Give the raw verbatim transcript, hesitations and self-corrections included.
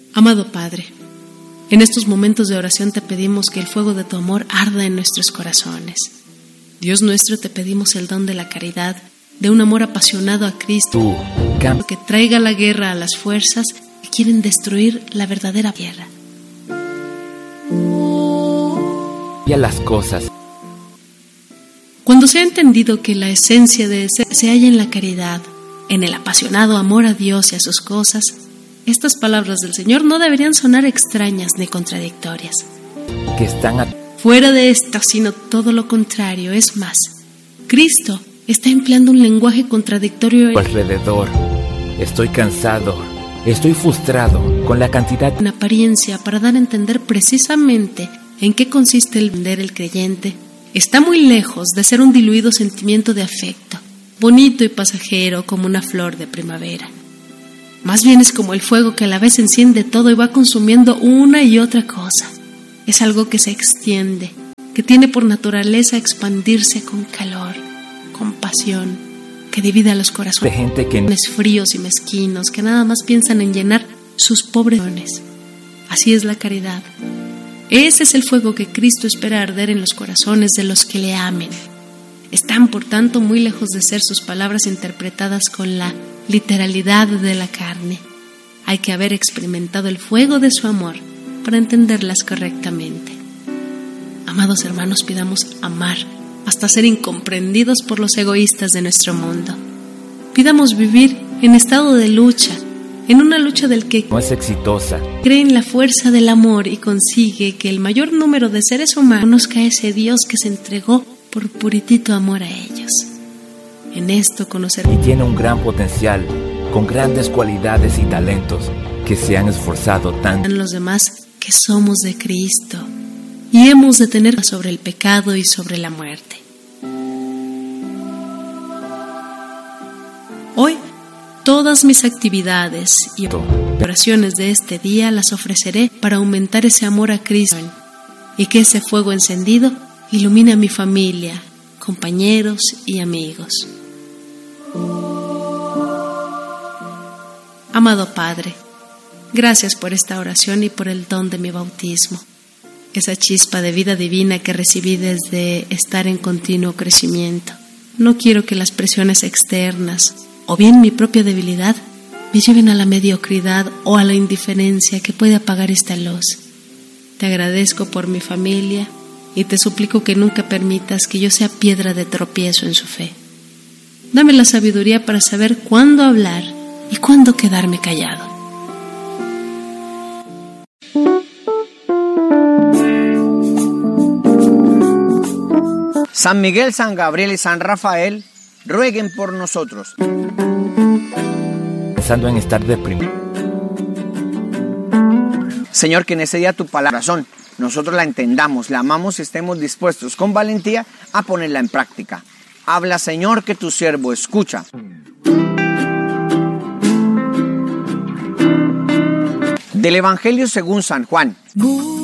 Amado Padre, en estos momentos de oración te pedimos que el fuego de tu amor arda en nuestros corazones. Dios nuestro, te pedimos el don de la caridad, de un amor apasionado a Cristo, que traiga la guerra a las fuerzas que quieren destruir la verdadera tierra. Y a las cosas. Cuando se ha entendido que la esencia de ser se halla en la caridad, en el apasionado amor a Dios y a sus cosas, estas palabras del Señor no deberían sonar extrañas ni contradictorias. Que están a... Fuera de esto, sino todo lo contrario, es más. Cristo está empleando un lenguaje contradictorio alrededor. Estoy cansado, estoy frustrado con la cantidad en apariencia para dar a entender precisamente en qué consiste el vender el creyente. Está muy lejos de ser un diluido sentimiento de afecto, bonito y pasajero como una flor de primavera. Más bien es como el fuego que a la vez enciende todo y va consumiendo una y otra cosa. Es algo que se extiende, que tiene por naturaleza expandirse con calor, con pasión, que divide a los corazones de gente que fríos y mezquinos, que nada más piensan en llenar sus pobres corazones. Así es la caridad. Ese es el fuego que Cristo espera arder en los corazones de los que le amen. Están, por tanto, muy lejos de ser sus palabras interpretadas con la literalidad de la carne. Hay que haber experimentado el fuego de su amor para entenderlas correctamente. Amados hermanos, pidamos amar hasta ser incomprendidos por los egoístas de nuestro mundo. Pidamos vivir en estado de lucha, en una lucha del que no es exitosa. Cree en la fuerza del amor y consigue que el mayor número de seres humanos conozca a ese Dios que se entregó por puritito amor a ellos. En esto conocer y tiene un gran potencial, con grandes cualidades y talentos que se han esforzado tanto en los demás que somos de Cristo y hemos de tener sobre el pecado y sobre la muerte. Hoy todas mis actividades y oraciones de este día las ofreceré para aumentar ese amor a Cristo y que ese fuego encendido ilumine a mi familia, compañeros y amigos. Amado Padre, gracias por esta oración y por el don de mi bautismo, esa chispa de vida divina que recibí desde estar en continuo crecimiento. No quiero que las presiones externas o bien mi propia debilidad me lleven a la mediocridad o a la indiferencia que puede apagar esta luz. Te agradezco por mi familia y te suplico que nunca permitas que yo sea piedra de tropiezo en su fe. Dame la sabiduría para saber cuándo hablar y cuándo quedarme callado. San Miguel, San Gabriel y San Rafael, rueguen por nosotros. Pensando en estar deprimido. Señor, que en ese día tu palabra son, nosotros la entendamos, la amamos y estemos dispuestos con valentía a ponerla en práctica. Habla, Señor, que tu siervo escucha. Del Evangelio según San Juan.